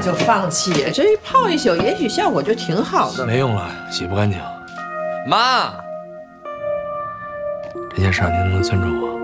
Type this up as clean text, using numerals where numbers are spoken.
就放弃，这一泡一宿，也许效果就挺好的。 没用了，洗不干净。 妈， 这件事您能不能尊重我？